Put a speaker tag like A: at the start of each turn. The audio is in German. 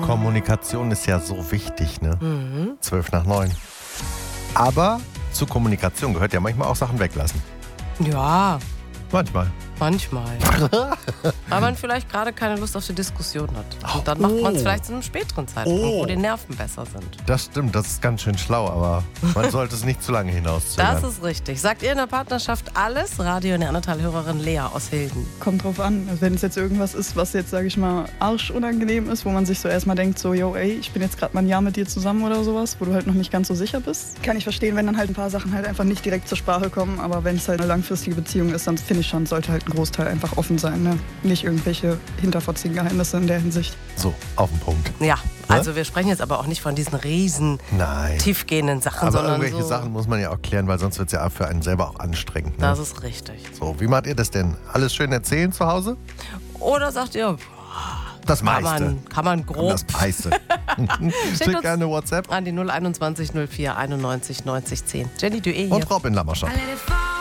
A: Kommunikation ist ja so wichtig, ne? 8:55. Aber zur Kommunikation gehört ja manchmal auch Sachen weglassen.
B: Ja,
A: Manchmal.
B: Weil man vielleicht gerade keine Lust auf die Diskussion hat. Und dann macht man es vielleicht zu einem späteren Zeitpunkt, wo die Nerven besser sind.
A: Das stimmt, das ist ganz schön schlau, aber man sollte es nicht zu lange hinauszögern.
B: Das ist richtig. Sagt ihr in der Partnerschaft alles? Radio Neandertal-Hörerin Lea aus Hilden.
C: Kommt drauf an. Also wenn es jetzt irgendwas ist, was jetzt, sage ich mal, arschunangenehm ist, wo man sich so erstmal denkt, so, yo, ey, ich bin jetzt gerade mal ein Jahr mit dir zusammen oder sowas, wo du halt noch nicht ganz so sicher bist. Kann ich verstehen, wenn dann halt ein paar Sachen halt einfach nicht direkt zur Sprache kommen, aber wenn es halt eine langfristige Beziehung ist, dann finde ich schon, sollte halt ein Großteil einfach offen sein, ne? Nicht irgendwelche hinterfotzigen Geheimnisse in der Hinsicht.
A: So, auf den Punkt.
B: Ja, also wir sprechen jetzt aber auch nicht von diesen riesen, tiefgehenden Sachen,
A: aber
B: sondern
A: irgendwelche
B: so.
A: Sachen muss man ja auch klären, weil sonst wird es ja für einen selber auch anstrengend. Ne?
B: Das ist richtig.
A: So, wie macht ihr das denn? Alles schön erzählen zu Hause?
B: Oder sagt ihr,
A: Das meiste.
B: kann man grob.
A: Das meiste. Schickt
B: uns
A: gerne WhatsApp.
B: An die 021 04 91 90 10. Jenny Duet hier.
A: Und Robin Lammerschott.
D: I let it fall.